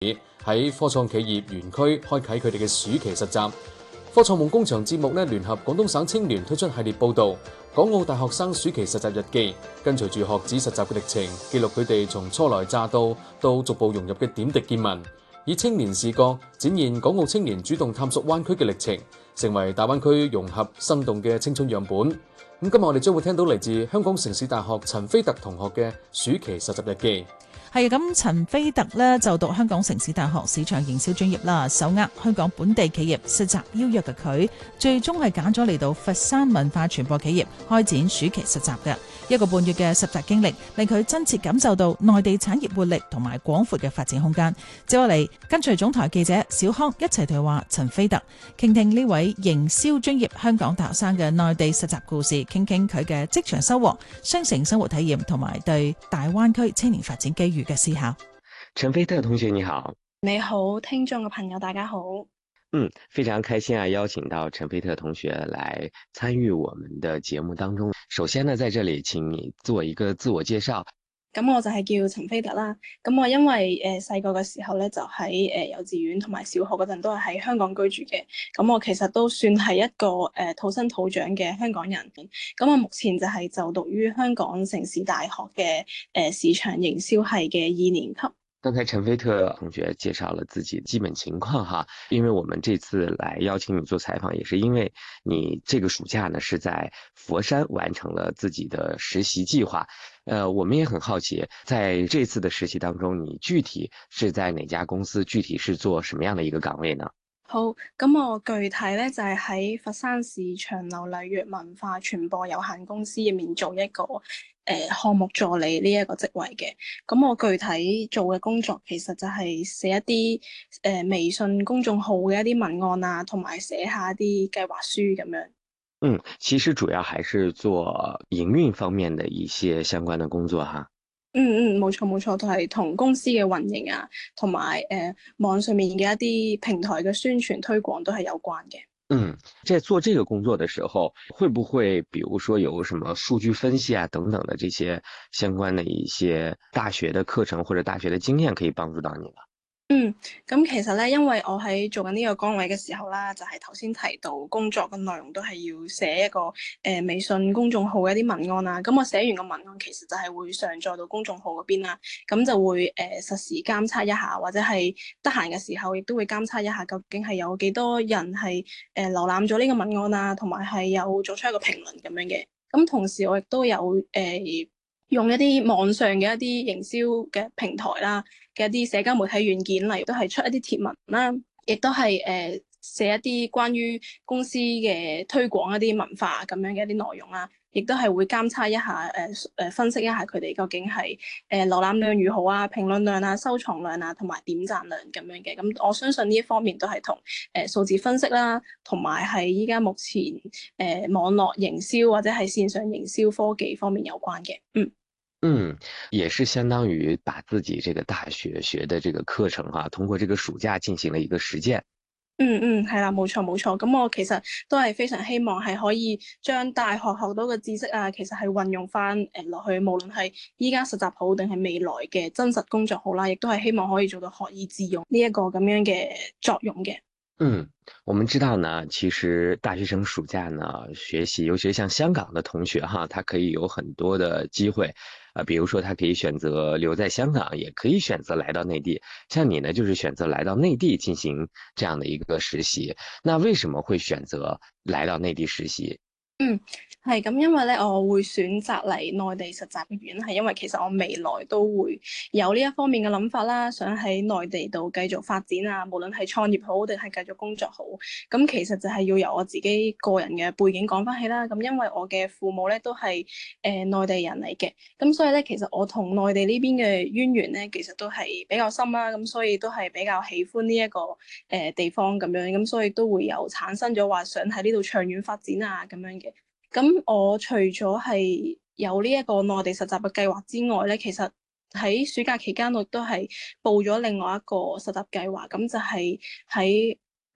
喺科創企業園區開啟佢哋嘅暑期實習。科創夢工場節目聯合廣東省青聯推出系列報導，港澳大學生暑期實習日記，跟隨住學子實習嘅歷程，記錄佢哋從初來乍到逐步融入嘅點滴見聞，以青年視角展現港澳青年主動探索灣區嘅歷程，成為大灣區融合生動嘅青春樣本。今日我哋將會聽到嚟自香港城市大學陳飛特同學嘅暑期實習日記。 係咁，陳飛特咧就讀香港城市大學市場營銷專業啦，手握香港本地企業實習邀約嘅佢，最終係揀咗嚟到佛山文化傳播企業開展暑期實習嘅1個半月嘅實習經歷，令佢真切感受到內地產業活力同埋廣闊嘅發展空間。接落嚟跟隨總台記者小康一齊對話陳飛特，傾聽呢位營銷專業香港大學生嘅內地實習故事，傾傾佢嘅職場收穫、雙城生活體驗同埋對大灣區青年發展機遇嘅思考。 陳飛特同學你好。 你好，聽眾嘅朋友大家好。 非常開心啊，邀請到陳飛特同學來參與我們的節目當中。首先呢，在這裡請你做一個自我介紹。 咁我就係叫陳飛特啦。咁我因為細個嘅時候咧，就喺幼稚園同埋小學嗰陣都係喺香港居住嘅。咁我其實都算係一個土生土長嘅香港人。咁我目前就係就讀於香港城市大學嘅市場營銷系嘅2年級。 剛才陳飛特同學介紹了自己基本情況哈，因為我們這次來邀請你做採訪，也是因為你這個暑假呢是在佛山完成了自己的實習計劃。我們也很好奇，在這次的實習當中，你具體是在哪家公司，具體是做什麼樣的一個崗位呢？ 好，咁我具體咧就係喺佛山市長流麗粵文化傳播有限公司入面做一個項目助理呢一個職位嘅。咁我具體做嘅工作其實就係寫一啲微信公眾號嘅一啲文案啊，同埋寫下一啲計劃書咁樣。 其實主要還是做營運方面的一些相關的工作哈。 冇錯，都係同公司嘅運營啊，同埋網上面嘅一啲平台嘅宣傳推廣都係有關嘅。 在做這個工作的時候，會不會比如說有什麼數據分析啊等等的這些相關的一些大學的課程或者大學的經驗可以幫助到你呢？ 咁其實咧，因為我喺做緊呢個崗位嘅時候啦，就係頭先提到工作嘅內容都係要寫一個微信公眾號嘅一啲文案啊。咁我寫完個文案，其實就係會上載到公眾號嗰邊啦。咁就會實時監測一下，或者係得閒嘅時候，亦都會監測一下究竟係有幾多人係瀏覽咗呢個文案啊，同埋係有做出一個評論咁樣嘅。咁同時我亦都有用一啲網上嘅一啲營銷嘅平台啦嘅一啲社交媒體軟件，例如都係出一啲貼文啦，亦都係寫一啲關於公司嘅推廣一啲文化咁樣嘅一啲內容啦，亦都係會監測一下分析一下佢哋究竟係瀏覽量如何啊、評論量啊、收藏量啊同埋點讚量咁樣嘅。咁我相信呢一方面都係同數字分析啦，同埋係依家目前網絡營銷或者係線上營銷科技方面有關嘅。 也是相當於把自己這個大學學的這個課程哈，通過這個暑假進行了一個實踐。 係啦，冇錯。咁我其實都係非常希望係可以將大學學到嘅知識啊，其實係運用翻落去，無論係依家實習好定係未來嘅真實工作好啦，亦都係希望可以做到學以致用呢一個咁樣嘅作用嘅。 我們知道呢，其實大學生暑假呢學習，尤其是像香港的同學哈，他可以有很多的機會，比如說他可以選擇留在香港，也可以選擇來到內地。像你呢，就是選擇來到內地進行這樣的一個實習。那為什麼會選擇來到內地實習？ 係咁，因為咧我會選擇嚟內地實習嘅原因係因為其實我未來都會有呢一方面嘅諗法啦，想喺內地度繼續發展啊，無論係創業好定係繼續工作好。咁其實就係要由我自己個人嘅背景講翻起啦。咁因為我嘅父母咧都係內地人嚟嘅，咁所以咧其實我同內地呢邊嘅淵源咧其實都係比較深啦。咁所以都係比較喜歡呢一個地方咁樣，咁所以都會有產生咗話想喺呢度長遠發展啊咁樣嘅。咁我除咗係有呢一個內地實習嘅計劃之外咧，其實喺暑假期間我都係報咗另外一個實習計劃，咁就係喺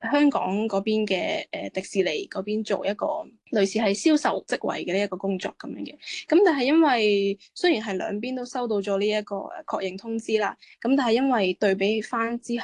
香港嗰邊嘅迪士尼嗰邊做一個類似係銷售職位嘅呢一個工作咁樣嘅。咁但係因為雖然係兩邊都收到咗呢一個確認通知啦，咁但係因為對比翻之